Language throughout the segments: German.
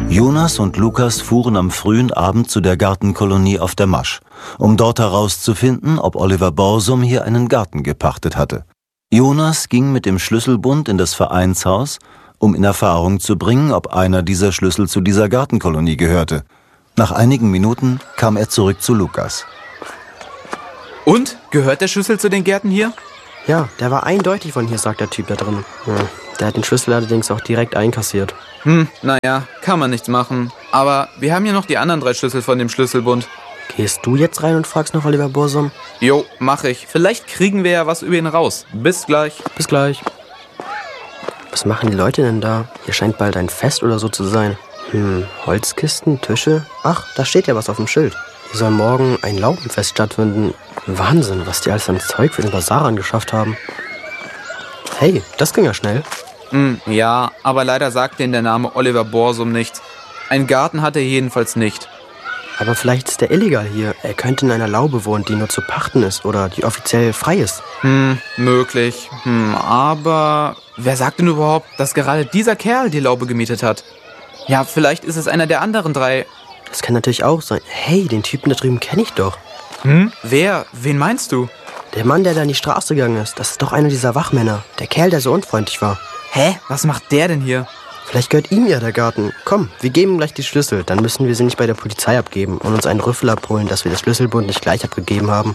Jonas und Lukas fuhren am frühen Abend zu der Gartenkolonie auf der Masch, um dort herauszufinden, ob Oliver Borsum hier einen Garten gepachtet hatte. Jonas ging mit dem Schlüsselbund in das Vereinshaus, um in Erfahrung zu bringen, ob einer dieser Schlüssel zu dieser Gartenkolonie gehörte. Nach einigen Minuten kam er zurück zu Lukas. Und? Gehört der Schlüssel zu den Gärten hier? Ja, der war eindeutig von hier, sagt der Typ da drin. Ja, der hat den Schlüssel allerdings auch direkt einkassiert. Naja, kann man nichts machen. Aber wir haben ja noch die anderen 3 Schlüssel von dem Schlüsselbund. Gehst du jetzt rein und fragst nach Oliver Borsum? Jo, mach ich. Vielleicht kriegen wir ja was über ihn raus. Bis gleich. Bis gleich. Was machen die Leute denn da? Hier scheint bald ein Fest oder so zu sein. Holzkisten, Tische. Ach, da steht ja was auf dem Schild. Hier soll morgen ein Laubenfest stattfinden. Wahnsinn, was die alles an Zeug für den Basar angeschafft haben. Hey, das ging ja schnell. Ja, aber leider sagt denen der Name Oliver Borsum nichts. Einen Garten hat er jedenfalls nicht. Aber vielleicht ist der illegal hier. Er könnte in einer Laube wohnen, die nur zu pachten ist oder die offiziell frei ist. Möglich. Aber wer sagt denn überhaupt, dass gerade dieser Kerl die Laube gemietet hat? Ja, vielleicht ist es einer der anderen 3. Das kann natürlich auch sein. Hey, den Typen da drüben kenne ich doch. Wer? Wen meinst du? Der Mann, der da in die Straße gegangen ist, das ist doch einer dieser Wachmänner. Der Kerl, der so unfreundlich war. Hä? Was macht der denn hier? Vielleicht gehört ihm ja der Garten. Komm, wir geben ihm gleich die Schlüssel. Dann müssen wir sie nicht bei der Polizei abgeben und uns einen Rüffel abholen, dass wir das Schlüsselbund nicht gleich abgegeben haben.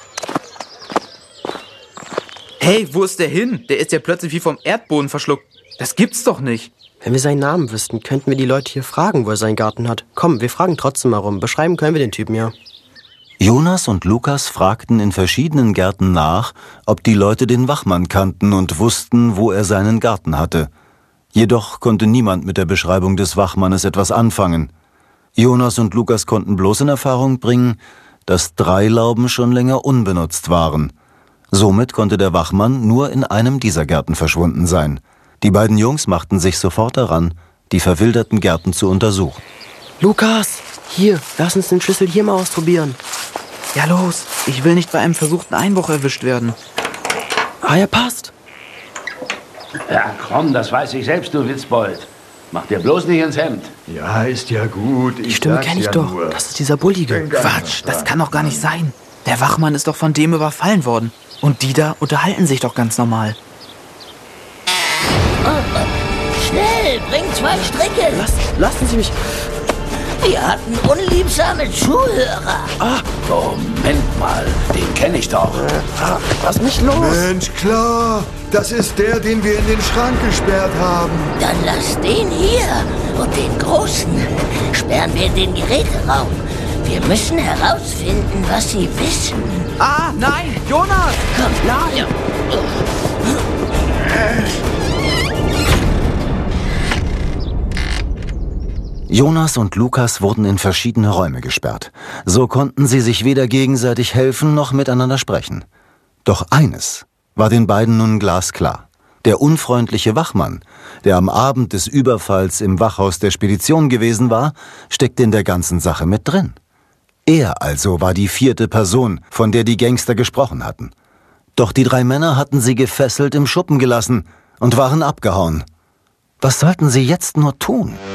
Hey, wo ist der hin? Der ist ja plötzlich wie vom Erdboden verschluckt. Das gibt's doch nicht. Wenn wir seinen Namen wüssten, könnten wir die Leute hier fragen, wo er seinen Garten hat. Komm, wir fragen trotzdem mal rum. Beschreiben können wir den Typen ja. Jonas und Lukas fragten in verschiedenen Gärten nach, ob die Leute den Wachmann kannten und wussten, wo er seinen Garten hatte. Jedoch konnte niemand mit der Beschreibung des Wachmannes etwas anfangen. Jonas und Lukas konnten bloß in Erfahrung bringen, dass 3 Lauben schon länger unbenutzt waren. Somit konnte der Wachmann nur in einem dieser Gärten verschwunden sein. Die beiden Jungs machten sich sofort daran, die verwilderten Gärten zu untersuchen. Lukas, hier, lass uns den Schlüssel hier mal ausprobieren. Ja, los. Ich will nicht bei einem versuchten Einbruch erwischt werden. Ah, er passt. Ja, komm, das weiß ich selbst, du Witzbold. Mach dir bloß nicht ins Hemd. Ja, ist ja gut. Die Stimme kenne ich doch. Das ist dieser Bullige. Quatsch, das kann doch gar nicht sein. Der Wachmann ist doch von dem überfallen worden. Und die da unterhalten sich doch ganz normal. Schnell, bring 2 Stricke. Lassen Sie mich. Wir hatten unliebsame Zuhörer. Moment mal, den kenne ich doch. Lass mich los. Mensch, klar. Das ist der, den wir in den Schrank gesperrt haben. Dann lass den hier und den Großen sperren wir in den Geräteraum. Wir müssen herausfinden, was sie wissen. Ah, nein, Jonas! Komm, nein. Jonas und Lukas wurden in verschiedene Räume gesperrt. So konnten sie sich weder gegenseitig helfen noch miteinander sprechen. Doch eines war den beiden nun glasklar. Der unfreundliche Wachmann, der am Abend des Überfalls im Wachhaus der Spedition gewesen war, steckte in der ganzen Sache mit drin. Er also war die 4. Person, von der die Gangster gesprochen hatten. Doch die 3 Männer hatten sie gefesselt im Schuppen gelassen und waren abgehauen. Was sollten sie jetzt nur tun?